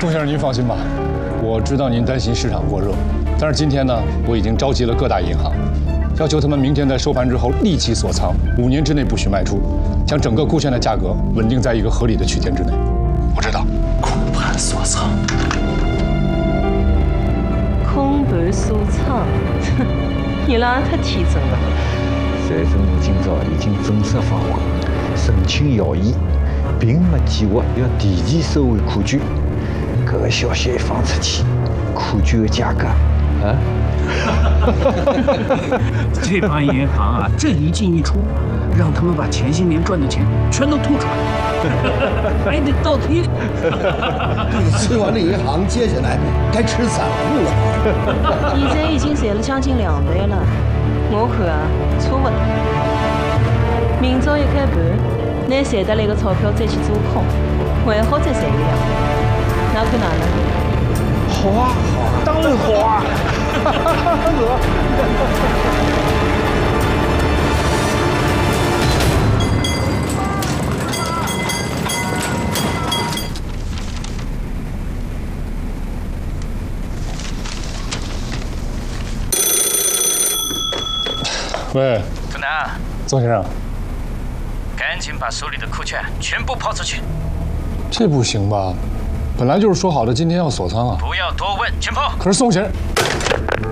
宋先生，您放心吧，我知道您担心市场过热，但是今天呢，我已经召集了各大银行，要求他们明天在收盘之后立即锁仓，5年之内不许卖出，将整个库券的价格稳定在一个合理的区间之内。我知道。 空盘锁仓。 空盘锁仓，你拉太天真了。 财政部今朝已经正式发文澄清谣言，并没计划要提前收回库券。这个消息一放出去，库券的价格啊， 这帮银行啊，这一进一出，让他们把前些年赚的钱全都吐出来，还得倒贴。 吃完了银行，接下来该吃散户了吧？ 现在已经赚了将近2倍了，我看啊，差不多。明朝一开盘，拿赚得来的钞票再去做空，还好再赚一两。那看哪能？ 好啊，好啊，当然好啊！ 喂， 正南， 宋先生， 赶紧把手里的库券全部抛出去！ 这不行吧？本来就是说好的今天要锁仓啊。 不要多问，全抛！ 可是宋先生。